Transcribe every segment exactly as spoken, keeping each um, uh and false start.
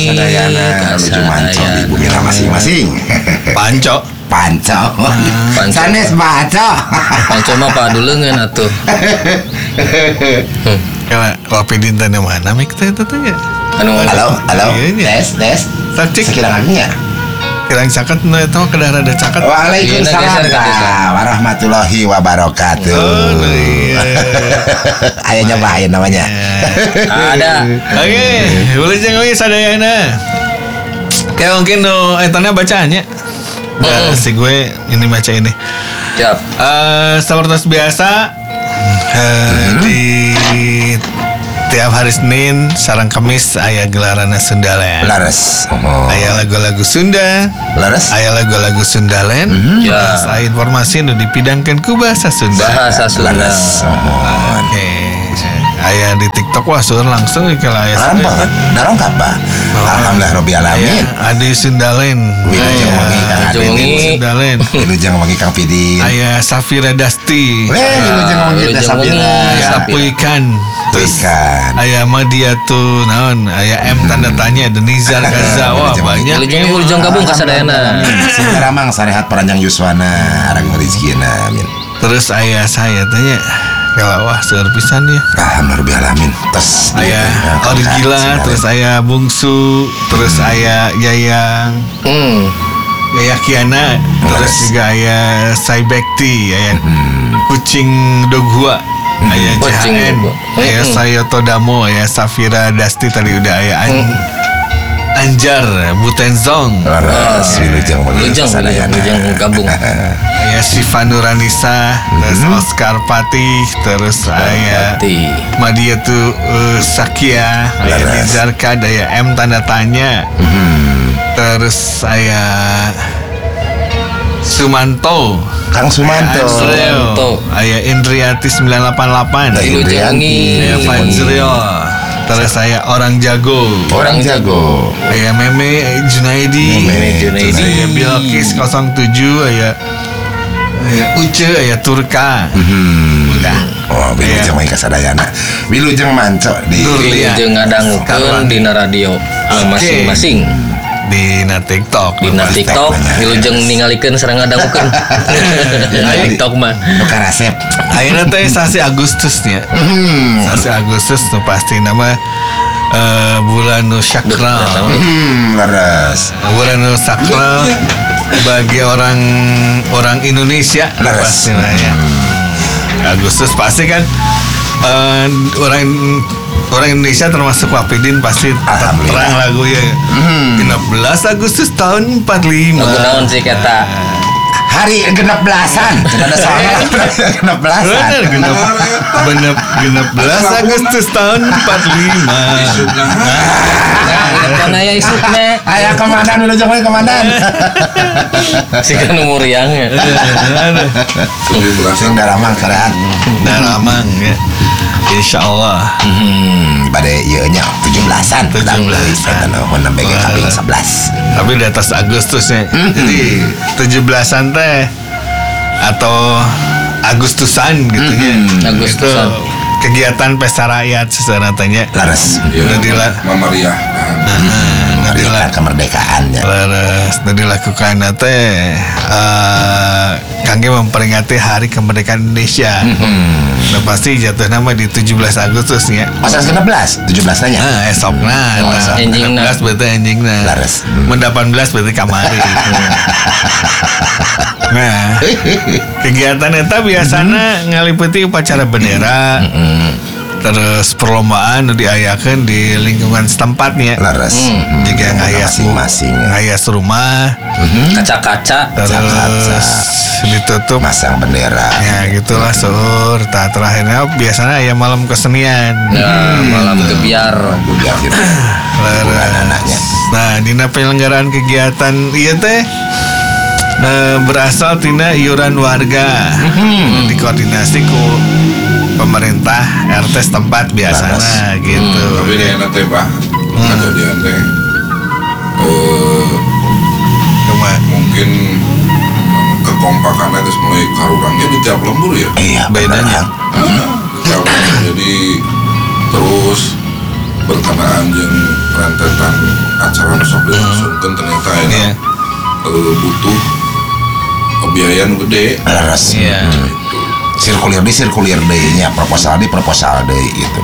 Sadayana nuju manco di bumi masing-masing. Panco. Panco. Panco. Sanes baca. Panco mah paduleungeun atuh. Kalau kopi dinten yang mana mik teh itu teh ya? Anu Halo, halo. Iya, Tes, tes. Tak cek. Sekirang aginya. Kirang caket nu eta mah kedah rada caket. Waalaikumsalam warahmatullahi wabarakatuh. Oh, iya. Aya nyobain namanya. ada. Oke, boleh jeung we sadayana. Kayak mungkin nu etana bacaannya. Nah, si gue ini baca ini. Siap. Eh, seperti biasa eh, di tiap hari Senin sareng Kamis aya gelarana Sundaland. Laras. Oh. Aya lagu-lagu Sunda. Laras. Aya lagu-lagu Sundaland. Mm-hmm. Ya. Terus aya informasi nu dipidangkeun ku bahasa Sunda. Bahasa Sunda. Laras. Oh. Oke. Aya di TikTok wah sueur langsung kalau aya Naron banget. Naron apa? Alhamdulillah rabbil alamin. Adi Sundaland. Wilujeng wangi Kang Wilujeng Aden. wangi. Sundaland. Wilujeng wangi Kang Pidin. Aya Safira Dasti. Weh, wilujeng wangi teh Wilujeng Sabira. wangi. Aya Apu Ikan. Terus Ikan. aya Madia tuh naon, aya M tanda tanya dan Nizar Kazawa banyak. Wilujeng wilujeng gabung ka sadayana. Sing ramang sarehat paranjang yuswana arang rezekina amin. Terus aya saya tanya kalau wah seueur pisan ya. Alhamdulillah alamin. Tes Aya Orgila, terus aya Bungsu, terus aya Yayang, Hmm. Yaya Kiana, terus juga aya Saibekti, aya Kucing Dogua, aya Kucing J H N, Dogua. aya Mm-mm. Sayoto Damo, aya Safira Dasti tadi udah aya An- Anjar Butenzong, Laras wilujeng wangi Wilujeng sadayana. wilujeng gabung. aya Siva Nuranisa, terus Oscar Patih, terus aya Berarti Madia tuh uh, Sakia, aya Laras. Nizar Kad, aya M tanda tanya, terus saya Sumanto, Kang Sumanto. Azreo, aya Indriati sembilan delapan delapan, Ada Wilujeng wangi. aya Fajril, terus saya Orang Jago, Orang jago. aya Meme Junaidi, Meme Junaidi. terus aya Bilkis nol tujuh, aya aya Uce, aya Turka, udah. Oh, wilujeng wangi kasadayana. Wilujeng manco di Nur. wilujeng ngadangkeun dina radio masing-masing. Di na TikTok, Dina TikTok wilujeng ningalikeun sareng ngadangkeun. Dina TikTok mah. Tukar resep. akhirnya teh sasi Agustusnya, sasi Agustus tuh pasti nama eh, bulan nu sakral, Hmm, laras. bulan nu sakral bagi orang orang Indonesia Laras. pasti ya. Agustus pasti kan eh, orang orang Indonesia termasuk Wapidin pasti Alhamdulillah. terang lagu ya. enam belas Agustus tahun empat puluh lima. Lagu naon sih kata? Hari genep belasan. Ada soalnya genep belasan. Bener genep genep genep belas Agustus tahun empat puluh lima. Nah, kan aya isukna. Ayah komandan wilujeng wangi komandan. Sikeun umur yang ya. Sing daramang sarehat. Daramang ya. Insya Allah. Hmm, pada ieu nya tujuh belasan. tujuh belasan. Mun B G kaping sebelas. Tapi di atas Agustusnya. Jadi tujuh belasan teh atau Agustusan gitu ya. Agustusan. Itu kegiatan pesta rakyat sebenarnya. Laras. Udah dila- Mamariah. udah dila- Merdeka kemerdekaannya. Laras udah dilakukan teh eh, kangge memperingati Hari Kemerdekaan Indonesia. Nah pasti jatuh nama di tujuh belas Agustus ya. Masa genep belas, tujuh belas nanya. Ah, esokna, Oh, esok. Enjingna. enam belas berarti enjingna. Laras. Men delapan belas berarti kamari. Nah, kegiatan eta biasana ngaliputi upacara bendera, terus perlombaan nu diayakeun di lingkungan setempat nih ya. Laras. Jika ngayas masing-masing. ngayas rumah, Kaca-kaca. terus ditutup. Masang bendera. Ya gitulah sur. Tak terakhirnya biasanya ya malam kesenian. Ya, malam kebiar. Biar gitu. Hubungan anaknya. Nah, dina penyelenggaraan kegiatan iya teh eh, berasal tina iuran warga, dikoordinasi ku pemerintah R T setempat biasanya gitu. Tapi ini enak teh Pak. Kejadian teh. Eh, Cuma mungkin kekompakannya terus mulai karurangnya di tiap lembur ya. Iya, bedanya. Ah, tiap lembur. Jadi terus berkenaan jeung rentetan acara nu sok dilangsungkeun ternyata Iya. enak eh, butuh biaya nu gede. Laras. Iya. Gitu. Sirkulir di sirkulir deui nya, proposal di proposal deui gitu.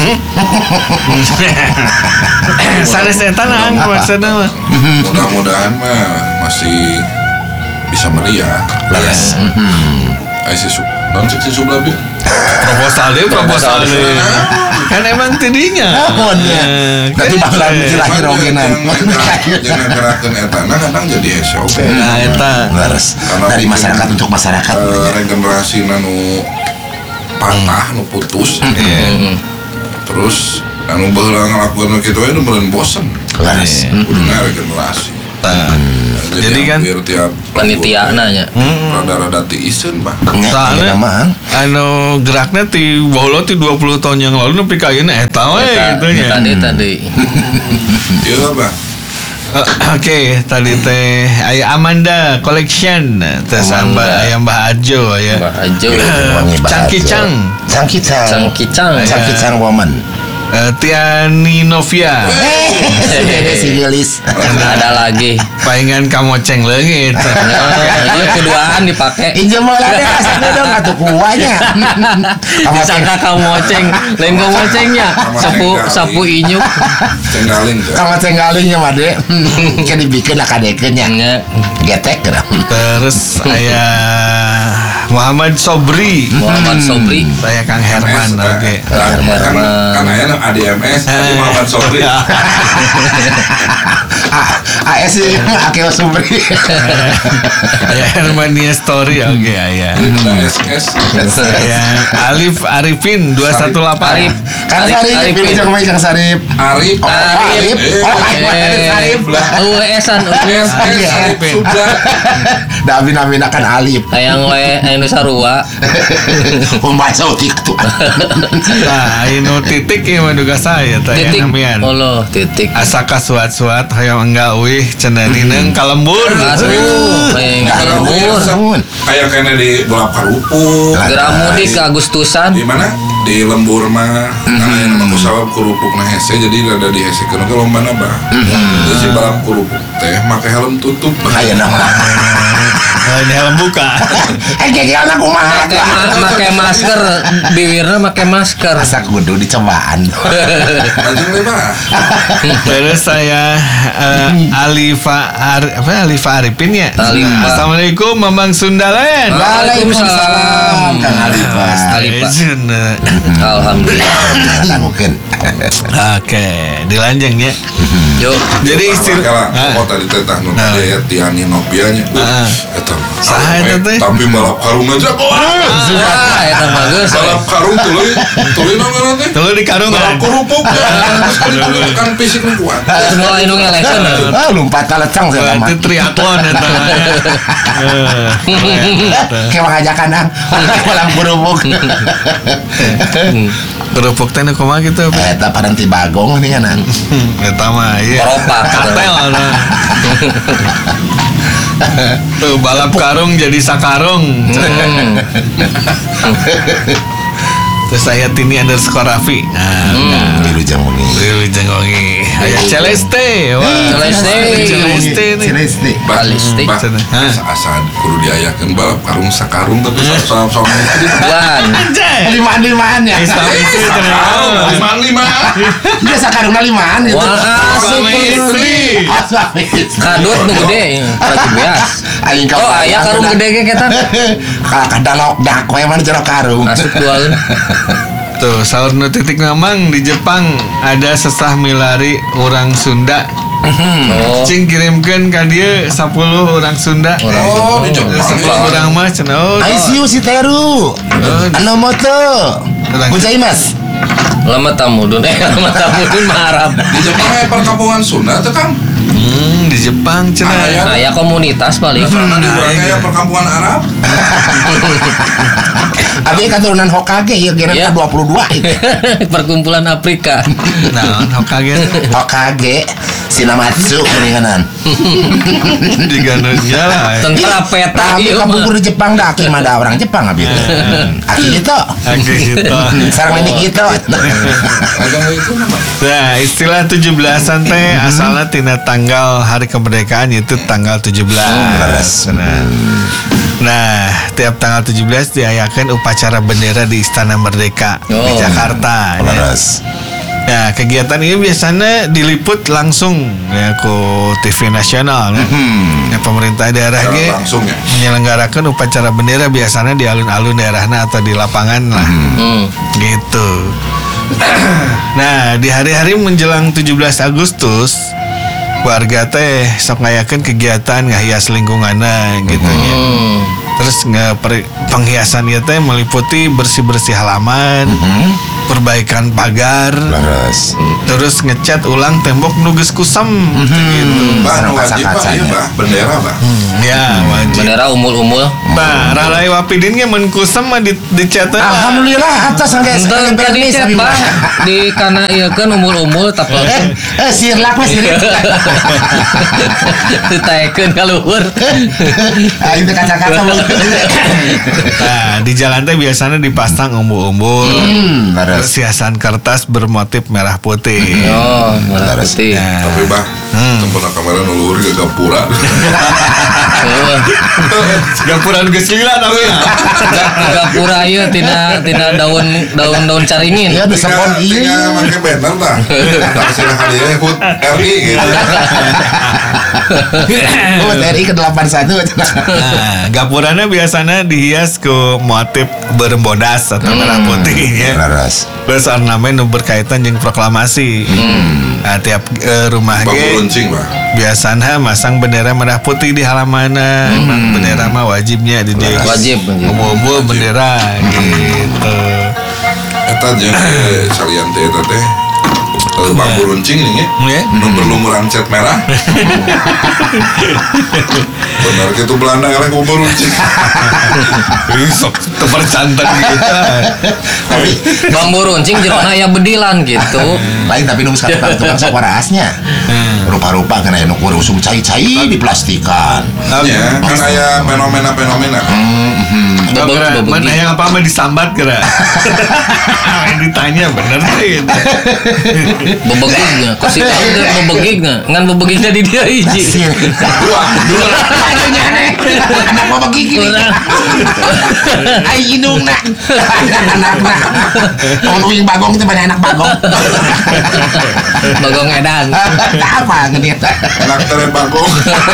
Sanes eta nang maksudna mah. Mudah-mudahan mah masih bisa meriah. Laras. Ai si sub, non si sublabi. Proposal deh, proposal deh. Kan emang tidinya. Naon ya? Tapi bakal dilahir ogenan. Jangan gerakan eta nah kadang jadi hese oge. Nah, eta. Laras. Karena Dari mungkin, masyarakat untuk masyarakat. eh, regenerasi nu patah nu putus. Terus anu baheula ngelakuin kitu we nu beureun bosen. Laras. Kuduna regenerasi. Jadi kan hampir tiap Panitia nanya. rada-rada tiiseun bah. soalnya Mah. anu geraknya ti bolo ti dua puluh tahun yang lalu nepi ka ieu eta we gitu nya. Tadi tadi. Ieu bah. Eh, Oke, tadi teh aya Amanda Collection, teh Amanda. samba aya Mbah Ajo aya. Mbah Ajo. Wangi banget. Cangkicang. Cangkicang. Cangkicang. Cangkicang woman. Eh, Tiani Novia. Si Gelis. Ada lagi. Paingan kamoceng leungit. Iya keduaan dipakai. Injil mau lade asapnya dong atuh kuanya. Disangka kamu moceng, lain kamu mocengnya. Sapu sapu inyuk. Cenggaling tuh. Kamu cenggalingnya mah deh. Kan dibikin akadekeun nya. Nya. Getek geura. Terus aya Muhammad Sobri. Muhammad Sobri. Saya Kang Herman, oke. Kan Herman. kan aya A D M S, tadi Muhammad Sobri. A S sih Akeo Subri. Aya Hermania Story, oke aya. S S. Aya Alif Arifin dua satu delapan. Arif. Kang Arif, Sarip, Arifin. pilih jeung kumaha Kang Sarip. Arif. Oh, Arif. Oh, Arif Sarip. U S-an U S. Arif sudah. Da abin-abin akan Alif. Hayang we anu sarua. Pembaca TikTok. Nah, anu titik ieu mah duga saya teh Titik. namian. Allah, titik. Asaka suat-suat hoyong enggak euih cenah dineung kalembur. Aduh, pengen kalembur. Namun. Kayak kena di bola parupuk. Geramudik ke Agustusan. Di mana? Di lembur mah. Karena yang nama kusawab kerupuk nah hese jadi rada di hese kena ke lomba naba. Jadi si balap kerupuk teh make helm tutup. Aya nama. Nah, ini helm buka. Eh gege anak kumaha. Make ma- make masker, bibirnya make masker. Asa kudu dicobaan. Lanjut lebar. Terus saya eh, Alifa Ar, apa Alifa Arifin ya. Alifa. Assalamualaikum Mamang Sundalen. Waalaikumsalam Kang Alifa. Alifa. Alifa. Alhamdulillah. Mungkin. Oke, dilanjeng ya. Yuk. Jadi istilah Kalau Ah. oh tadi teh tah nu aya Tiani Novianya. Ah. Eta. Saha eta teh? Tapi balap karung aja kok. Ah, eta bagus. Balap karung tuluy tuluy nongol teh. Tulu di karungan. Balap kerupuk. Terus kerupuk kan fisik nu kuat. Semua indung election. Ah, lompat kalecang saya mah. Berarti triathlon eta. Eh, Kayak mengajakan ang malam kerupuk. kerupuk teh nu kumaha gitu. Eta padang tibagong nih kan. Eta mah ieu. Meropak. Kartel nah. Tuh balap karung jadi sakarung. Hmm. Terus saya Tini underscore Raffi. Nah, Biru jangungi. Dewi Jenggongi. Aya Celeste. Wah, Celeste. Celeste nih. Celeste. Balistik. Bah, Hah? asa kudu diayakeun balap karung sakarung tapi sama sama istri. Bulan. Anjay. Limaan limaan ya. Islam itu Sakarung lima lima. Dia sakarungna limaan gitu. Wah, Suami istri. Oh, suami istri. Kadut nu gede. Lagi bias. Aing Oh, aya karung gede ge kita. Kalau kadalok dak we mah jero karung. Masuk duaeun. Tuh, sahur nu titik ngomong di Jepang ada sesah milari orang Sunda. Oh. Cing kirimkeun ka dieu sepuluh orang Sunda. Oh, di Jepang. sepuluh orang mah cenah. Oh, I C U si Teru. Ano moto. Gozaimasu. Lama tamudun eh lama tamudun mah Arab. Di Jepang aya perkampungan Sunda teh kan. Hmm, di Jepang cenah. Aya. Aya komunitas paling. Karena di urang aya perkampungan Arab. Abi keturunan Hokage ya kira Iya. dua puluh dua itu. Perkumpulan Afrika. Nah, Hokage. Hokage Sinamatsu mendinganan. Di gananya lah. Tentara peta Tapi ieu kamu mah. guru Jepang dah, aki mah ada orang Jepang abis. Aki gitu. Oke gitu. Sarang ini gitu. Agama itu nama. Nah, istilah tujuh belasan teh asalnya tina tanggal hari kemerdekaan yaitu tanggal tujuh belas. Nah, nah, tiap tanggal tujuh belas diayakan upacara bendera di Istana Merdeka di Oh. Jakarta. Ya. Laras. Nah, kegiatan ini biasanya diliput langsung ya ke T V nasional. Ya. Ya, pemerintah daerah Secara ge langsung ya. menyelenggarakan upacara bendera biasanya di alun-alun daerahna atau di lapangan lah. Hmm. Gitu. Nah, di hari-hari menjelang tujuh belas Agustus warga teh sok ngayakeun kegiatan ngahias lingkunganna gitu nya. Hmm. Terus nge penghiasan ieu teh meliputi bersih-bersih halaman, perbaikan pagar, Laras. terus ngecat ulang tembok nu geus kusem gitu. Bah, Sarang nu wajib bah, kaca-kacanya. iya bah, bendera bah. Ya, wajib. Bendera umul-umul. Nah, ralai wapidin ge mun kusem mah di dicat teh. Alhamdulillah atas sampai Ente sekali tadi bernis chat abi bah mah. di kana ieu kan umul-umul tapi Eh, eh sirlak mah sirlak. ditaekeun ka luhur. Ah, itu kaca-kaca mah. Nah, di jalan teh biasanya dipasang umbul-umbul. Hmm, laras. Terus hiasan kertas bermotif merah putih. Oh, merah Laras. putih. Nah, Tapi bah, tempatna kamera nuluhur ke gapura. Heuh. gapuran geus lila tapi ya. Gapura ieu tina tina daun daun daun caringin. Iya bisa pon Tinggal iya. pakai banner dah. Tak sila hadiah H U T R I gitu. Oh, T R I ke delapan puluh satu. Nah, gapurana biasanya dihias ke motif berbodas atau merah putih ya. Laras. Terus ornamen nu berkaitan jeung proklamasi. Nah, tiap eh, rumah Bambu ge runcing bah. biasanya masang bendera merah putih di halamanna. Emang bendera mah wajibnya di dieu. Wajib, wajib. Umum bendera gitu. Eta jeung eh, salian teh eta teh eh, bambu runcing ini Ya. nu berlumuran cat merah. Benar gitu Belanda karena bambu runcing. Ih, sok terpercantan gitu. Tapi Bambu runcing jerona aya bedilan gitu. lain tapi nunggu sekarang tukang sok warasnya. Rupa-rupa kena anu kur usung cai-cai diplastikan. Ya, kan aya fenomena-fenomena. Bebeg Kira, bebeg mana yang apa mah disambat kira. Ditanya bener sih gitu. bebegigna. Kok si tahu teh bebegigna. Ngan bebegigna di dia hiji. Sir. Wah, Aduh nyane. Anak mah begini. Urang. Ai hidungna. Anak-anak. Kalau yang bagong teh banyak anak bagong. Bagong edan. Apa ngeuning? anak tere bagong.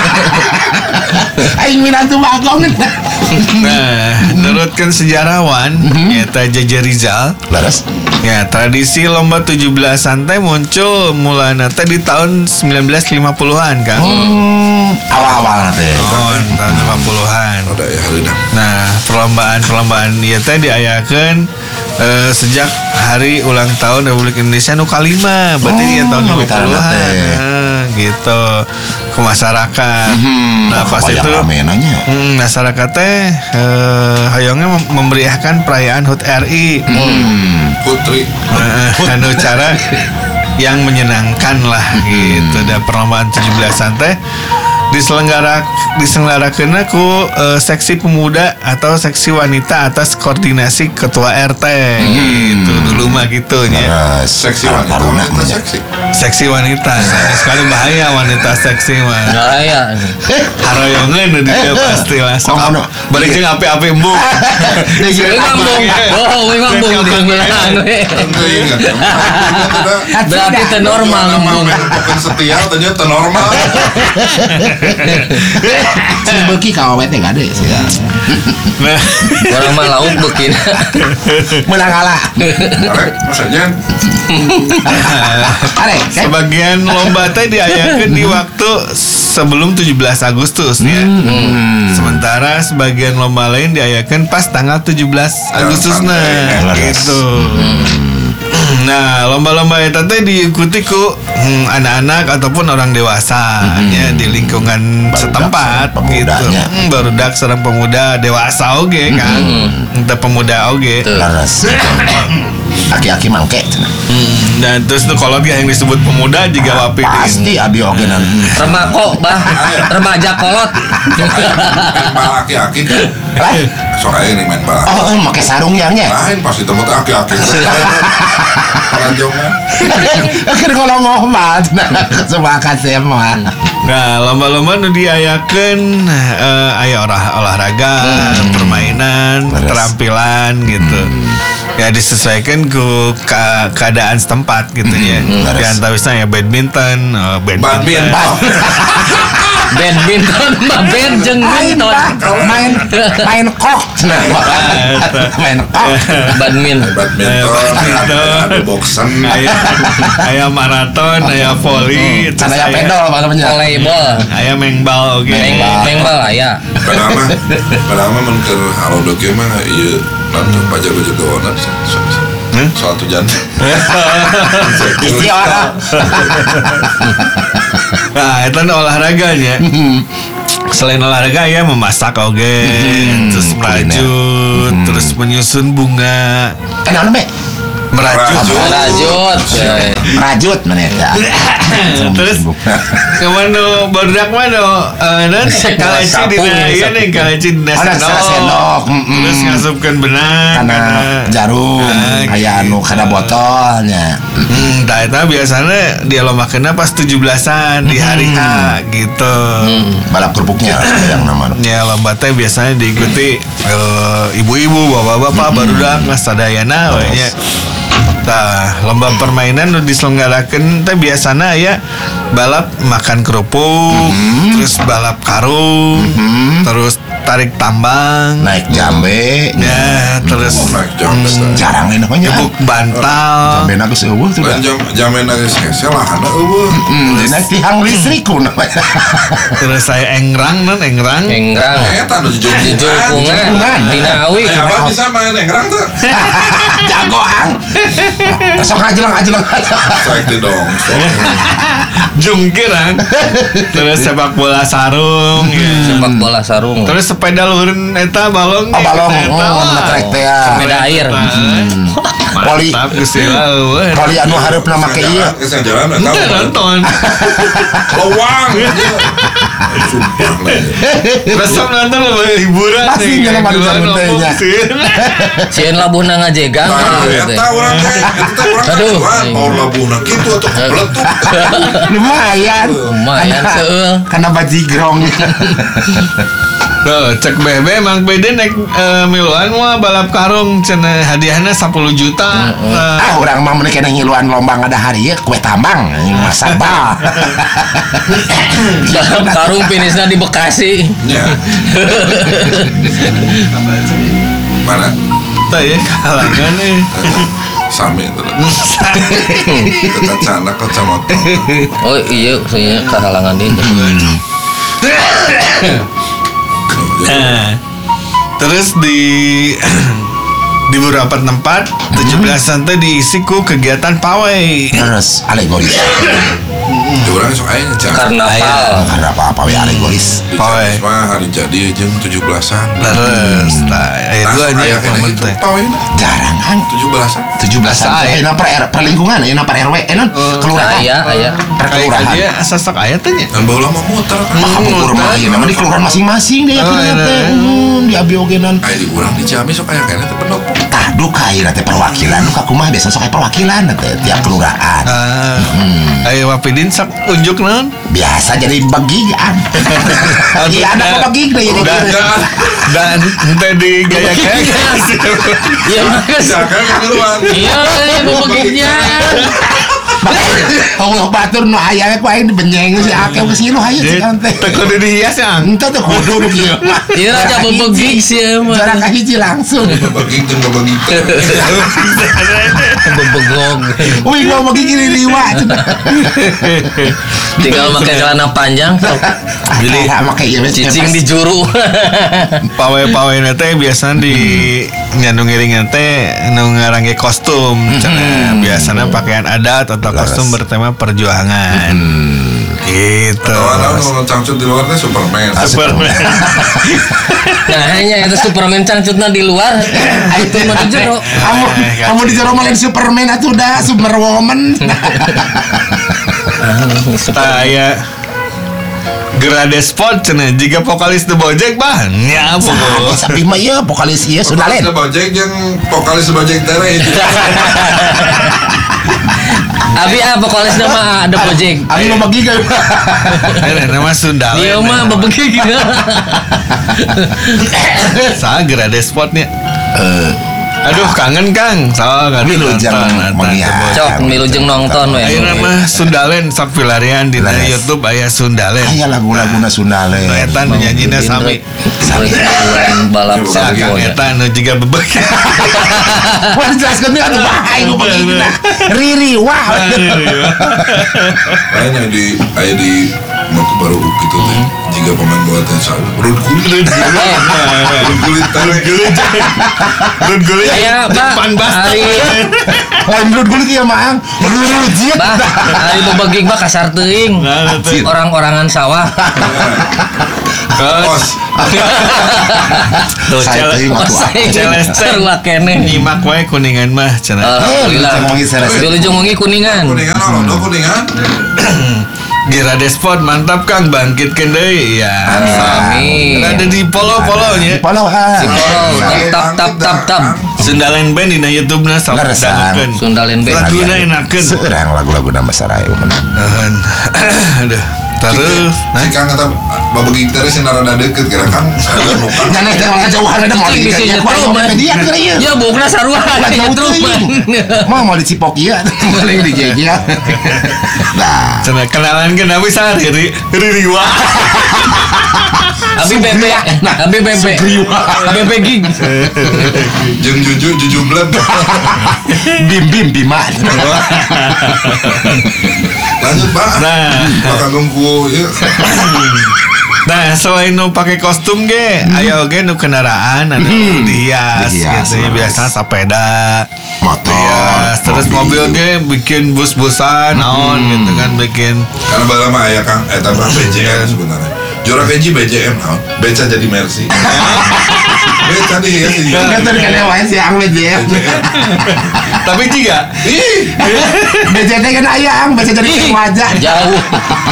Aing minantu bagong. Nah, menurutkan sejarawan, nyata Jaja Rizal, Laras. ya tradisi lomba tujuh belasan teh muncul mulana teh di tahun sembilan belas lima puluhan kan. Hmm, awal-awal teh. Oh, tahun lima puluhan. Ada ya hari dah. Nah, perlombaan-perlombaan ieu teh diayakeun eh, sejak hari ulang tahun Republik Indonesia nu kalima, berarti di tahun Oh, lima puluhan. teh. Nah, gitu ke masyarakat. Nah, pas Banyak itu rame nanya. Hmm, masyarakat teh eh, hayangnya mem- memeriahkan perayaan H U T R I. Putri. Eh, anu cara yang menyenangkan lah gitu. Dan perlombaan tujuh belasan teh diselenggara diselenggarakeun ku eh, seksi pemuda atau seksi wanita atas koordinasi ketua R T gitu. Dulu mah gitu nya. Laras. Seksi Karang wanita, taruna wanita namanya. seksi. Seksi wanita. Sayang sekali bahaya wanita seksi mah. Nggak aya. Haroyongeun nu di dieu pasti langsung. Kok anu? Bari jeung api-api embuk. Wih ngambung. Oh, wih ngambung di ngeulaan we. Tentu ingat. Berarti teu normal ngambung. Bukan setia, ternyata normal. Si beuki ka awet teh gade sih. Nah, Orang mah lauk beukin. Menang kalah. Arek, maksudnya Arek, kan? sebagian lomba teh diayakeun di waktu sebelum tujuh belas Agustus ya. Sementara sebagian lomba lain diayakeun pas tanggal tujuh belas Agustus nah santai. gitu. Nah, lomba-lomba eta teh diikuti ku hmm, anak-anak ataupun orang dewasa ya di lingkungan Barudak setempat sareng gitu. pemudanya. Hmm, barudak sareng pemuda dewasa oge kan. Entah pemuda oge. Tuh. Laras. aki-aki mangke cenah. Hmm, dan terus tuh kolot yang disebut pemuda juga Wapidin. Pasti abi ogenan. Remako bah, remaja kolot. Main bal aki-aki kan. Lah, Sok aja nih main bal. oh, oh make sarung yangnya. Lain pasti tempat aki-aki. Pelanjongan. Keur ngomong mah sepakat saya mah. Nah, lomba-lomba nu diayakeun uh, aya olah olahraga, permainan, keterampilan gitu. Ya disesuaikan ke ka- keadaan setempat gitu ya. Di antawisna ya badminton, uh, badminton. Badminton. Badminton mah band jeung minton. Main main kok cenah. Main kok. Badminton. Badminton. Ada boxen. Aya aya maraton, aya volley, Can aya pedal apa namanya? Volleyball. aya mengbal oge. Meng mengbal aya. Padahal mah, padahal mah mun keur halodo ge mah ieu nanti pajak lu juga warna soal tujuan. Istiara. Nah, itu olahraganya. Selain olahraga ya memasak oge, terus merajut, terus menyusun bunga, Kenapa be? merajut. Rajut. Rajut mana ya? Terus kemana barudak mana? Non kalaci di iya nih kalaci di Ada sendok. Terus ngasupkan benang Karena jarum, Ah, aya anu kada botolnya. Hmm, tah eta biasanya dia lombakeunna pas tujuh belasan di hari H gitu. Balap kerupuknya yang nama. Ya lomba teh biasanya diikuti eh, ibu-ibu, bapak-bapak, barudak geus sadayana we nya. Tah, lomba permainan nu diselenggarakeun teh biasana ya balap makan kerupuk, terus balap karung, terus tarik tambang, Naik jambe. ya, terus Naik jambe. Jarang ini namanya. gebuk bantal. Jambe nagus eueuh tuh. Lain jam jamin lagi sese lah ada eueuh. Hmm, naik tiang listrik ku namanya. Terus saya engrang non engrang. Engrang. Eta nu jujur. Jujurkungan. Dina awi. Eh, apa bisa main engrang tuh? Jagoan. Sok ajelang ajelang. Strike di dong. Jungkirang. Terus sepak bola sarung. ya. Sepak bola sarung. Terus sepeda luhureun eta balong. Oh, balong. Eta, Oh, wah. metrek teh ya. Sepeda air. Poli. Mantap geus lah eueuh. Kali anu hareupna make ieu. Kesan jalan enggak Ente tahu. nonton. Lawang. Sumpah lah. Resep nonton lebih hiburan. Pasti nih, jalan kayak pada keluar jalan ngomong teh, sih. Sieun labuhna ngajegang. Nah, gitu. eta urang teh, eta urang Aduh. kan mau labuhna kitu atuh kebletuk. Lumayan. Lumayan seueuh. Karena bajigrong. Tuh, cek bebe Mang Bede naik eh, miluan mah balap karung cenah hadiahnya sepuluh juta. Nah, Ah, orang mah meuni kena ngiluan lomba ngada-hari ya kue tambang, masak bal. Karung finisna di Bekasi. Nya. Mana? tah ya kalangan nih. Sami itu. Kita cana kacamata. Oh iya, saya kehalangan dia. Nah, terus di di beberapa tempat tujuh belasan teh diisi ku kegiatan pawai. Terus alegoris. Orang sok aya cana. Karnaval. Karena apa-apa we alegoris. Di Pawai. Canis mah hari jadi jeung tujuh belasan. Terus, nah, itu Nah, aja aya yang kene penting. itu pawai Jarang kan. tujuh belasan. tujuh belasan Asa, teh na per R- per lingkungan aya per R W eh non kelurahan. Aya, aya. Per Kayak kelurahan. aja sosok ayat tanya. Dan baheula mah muter kan. Mah kabukur mah ieu namanya di kelurahan masing-masing deh Oh, ya iya. teh. Hmm, di abi ogenan. Aya di urang di Ciamis sok aya kene teh pendopo. Tah duka ayeuna teh perwakilan nu ka kumaha biasa sok aya perwakilan teh tiap kelurahan. Ah, ayo Wapidin sak unjuk non. Biasa jadi bagian. Iya ada apa bagig deh jadi. Dan dan ente di gaya kayak Iya, bagus. Jangan keluar. Iya, ibu begitnya. Allah batur nu aya ku aing dibenyeng si akeh geus ngilu hayu Jadi kan teh. tekun dihias ya. Ente teh kudu nu kieu. Iya, aja bebegik sih mah. Jarak ka hiji langsung. Bagi jeung bagi. Bebegog. Wih gua bagi kiri liwa. Tinggal pakai celana panjang sok. Jadi make ieu Cicing di juru. Pawai-pawai nate biasanya di nyandung iringan teh nu ngarange kostum cenah biasanya pakaian adat atau kostum bertema perjuangan Gitu. Kalau cangcut di luar teh Superman. Superman. Nah hanya itu Superman cangcutna di luar. Itu mah di jero. Kamu kamu di jero malah Superman atuh dah Superwoman. Saya Gerade Sport cenah jika vokalis The Bojek banyak Nah, tapi mah ieu vokalis ieu Sundalen. Vokalis Bojek jeung vokalis Bojek tere itu. Abi ah vokalis nama ada Bojek. Abi mah bagi ka. nama Sundalen. Dia mah babegi gitu. Saya Gerade Sportnya. Eh, Aduh kangen Kang. Soal kan Wilujeng mengiat. Cok milujeng nonton we. Ayo nama Sundalen sok pilarian di Leres. YouTube aya Sundalen. Aya lagu-laguna Sundalen. Eta nu nyanyina sami. Balap Sa Kang sampun. eta nu jiga bebek. Wah dijelaskeun deui atuh wah aing nu begini. Riri wah. Lain di aya di waktu baru gitu teh. Jika pemain bola teh salah. Rud kulit. Rud kulit tarik kulit. Rud gulit. Aya Bah. Pan bas. Ari Lain menurut gue ieu mah. Rujit. Bah, ari babegi mah kasar teuing. Orang-orangan sawah. Kos. Tuh Saya teuing atuh. Celeste. Sarua keneh. Nyimak wae kuningan mah cenah. Alhamdulillah. Wilujeng wengi kuningan. Kuningan alondo kuningan. Gerade Sport mantap Kang bangkitkeun deui ya. Amin. Ada di polo-polonya. Polo ah. Si Polo tap tap tap tap. Sundalen Band dina YouTube-na sok Leresan. dangukeun. Sundalen Band. Laguna enakeun. Seurang lagu-lagu nama Saraya menang. Aduh. Terus Si Kang kata babegi tere sing rada deukeut kira Kang. Ada nuka. Jangan teh orang jauhan ada mau Bisa di nyetrum, man. dia kira ieu. Ya bokna sarua Jauh nyetrum, teuing. man. Mau mau dicipok ieu. Paling di jeje. Nah, cenah kenalan ke nabi sa Riri Riri wah. Abi bebe, abi bebe. Bebe gig. Jeung juju juju bleb. bim bim bima. Lanjut Pak. Nah. Bakal nunggu ya. Nah, selain nu pakai kostum ge, aya oge nu kendaraan anu dihias Dihias, gitu. leres. Biasa sepeda, Motor, dihias. Terus mobil ge bikin bus-busan, naon gitu kan bikin. Karena bala mah aya Kang eta mah B J M sebenarnya. Jora keji B J M naon? Beca jadi Mercy. Beca di ya sih. Kan tadi kan wae si Ang B J M. Tapi juga Ih. B J M kan aya Ang, baca jadi wajah. Jauh.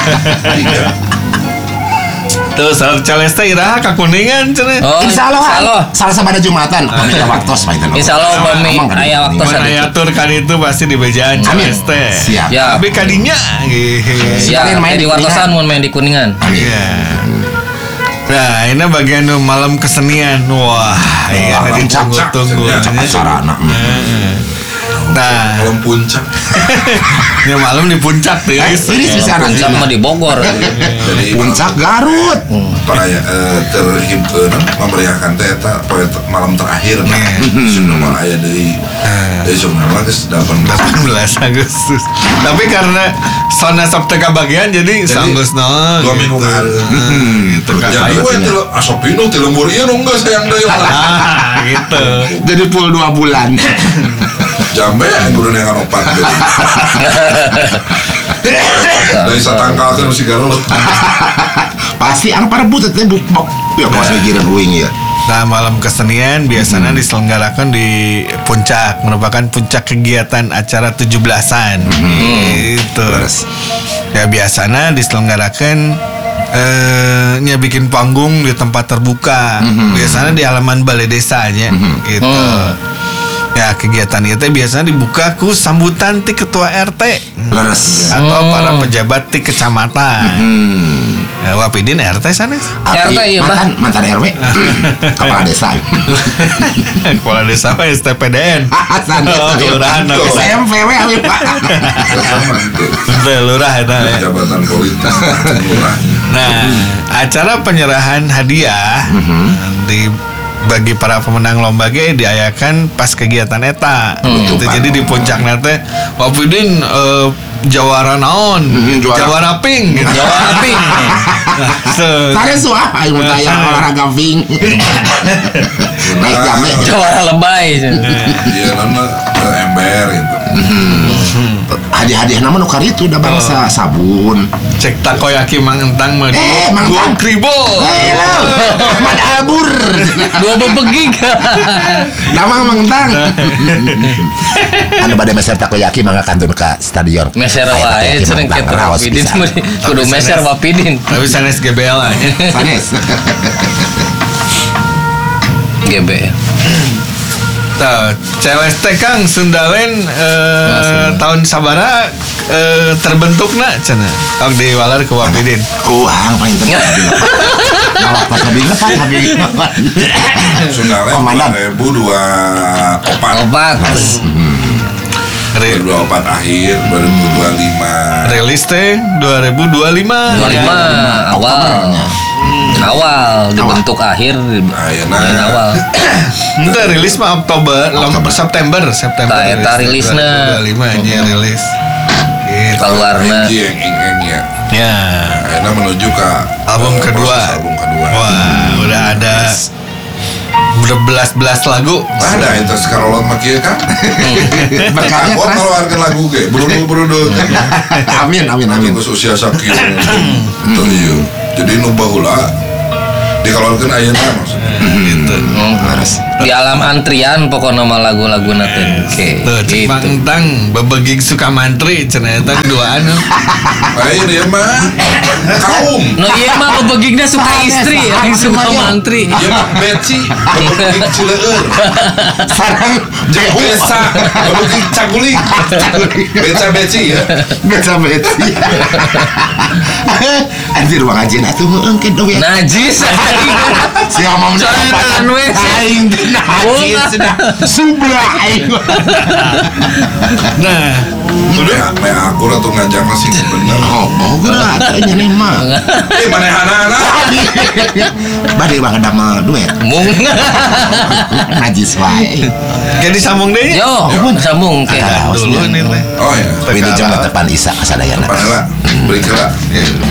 tuh salat Celeste iraha ka Kuningan cenah. Oh, Insya Allah, Insya Allah. salah sama ada Jumatan. Kami ada waktu sebaiknya. Insya Allah bami aya waktu Mun aya tur kan itu pasti di bejaan Amin. Celeste. Siap. Ya. Tapi kadinya gitu. Ya, Kalian main di di Wartosan mun main di Kuningan. Iya. Nah, ini bagian nu malam kesenian. Wah, iya Malam ditunggu-tunggu. cak, Cenah. acara anak. Heeh. Nah, Malam puncak. ini malam di puncak tuh guys. Ini bisa anak. Puncak mah di Bogor. Jadi Puncak Garut. para eh, terhimpeun memeriahkan teh eta poe te- malam terakhir nah semua aya deui dari jurnal geus delapan belas delapan belas Agustus. Tapi karena Sona Sabtu bagian jadi sanggeus naon. dua minggu kan. Gitu kan. Jadi gue tilu asopino tilu lembur ieu nu geus sayang deui Ah, gitu. Jadi full dua bulan. jambe yang kudu nengan opat deui. Dari satangkalkeun si Garut. Pasti Ang parebut teh buk buk. Ya pas mikirin uing ya. Nah, malam kesenian biasanya diselenggarakan di puncak, merupakan puncak kegiatan acara tujuh belasan. Gitu. Terus. Ya biasanya diselenggarakan eh nya bikin panggung di tempat terbuka. Biasanya di halaman balai desanya gitu. Ya kegiatan itu biasanya dibuka ku sambutan ti ketua R T Leres. atau para pejabat ti kecamatan. Ya, Wapidin R T sana. R T iya, mantan mantan R W. Kepala desa. Kepala desa mah S T P D N. Hasan. Oh, kelurahan. S M V W abi Pak. Itu lurah eta ya. Jabatan politik lurah. Nah, acara penyerahan hadiah di bagi para pemenang lomba ge diayakan pas kegiatan eta. Gitu. Jadi di puncak nate Wapidin eh, jawara naon, Hmm, juara. jawara pink, gitu. Jawara pink. Se- Tadi suah ayo tanya olahraga ping. Naik jame. Jawara lebay. Iya nana ember gitu. Hadiah-hadiah nama nukar itu udah bangsa sabun. Cek takoyaki Mang Entang mah. Eh, Mang dua Entang. kribo. Eh, lo, Ahmad Abur. Dua bebegig. Nama mengentang. Anu bade meser takoyaki mangga kantun ka stadion. Meser Aya wae takoyaki cenah Mang Entang, kita raos Wapidin pisan. kudu meser Wapidin. Tapi sanes G B L aja. Sanes. G B. Tah, cewek teh Kang Sundalen eh, tahun sabara eh, terbentukna cenah. Kang diwalar ke Wapidin. Kuang paling tengah. Nawak pas habis lepas habis. Sundalen Komandan. dua ribu dua opat. Obat. Re- dua ribu dua opat akhir dua ribu dua puluh lima. rilis teh dua ribu dua puluh lima. dua puluh lima awal. Awal dibentuk akhir Ayeuna. Ayeuna awal. Itu rilis mah Oktober, Oktober. September, September. Tah, eta rilisna. dua ribu dua puluh lima aja rilis. Gitu. Keluarna. Hiji yang ing ya. Ya, Akhirnya menuju ke album eh, kedua. proses album kedua. Wah, udah ada udah belas-belas lagu. Ada itu sekarolot makia kan? Berkarya Aku keras. keluarkan lagu ge, berudul berudul. Amin amin amin. Terus usia sakit. Itu iya. Jadi nu baheula dikeluarkan ayeuna maksudnya. Gitu. Harus. Di alam antrian pokoknya nama lagu-lagu nanti. Oke. Tuh, cek Mang Gitu. Entang bebegig suka mantri cenah eta duaan. Ayo dia mah kaum. No iya mah bebegigna suka istri, yang suka mantri. Dia mah beci, bebegik cileur. Sarang Jeung besa, bebegik caguling. Beca beci ya. Biasa beti. Anjir ruang ajen atuh heueuh ke doe. Najis. Si omong Soalnya anu we. aing teh najis dah. Sublah aing. Nah, Udah, me akur atau ngajakna sih bener. Oh, oh geura atuh nya mah. Eh manehana-na. Bade bang ada mah duet. Mung. Najis wae. kayak disambung deh ya. Yo, sambung ke. Ada Dulu nih teh. Oh ya. Tapi ini jam tepan Isa kasadayana. Panela, beri kela.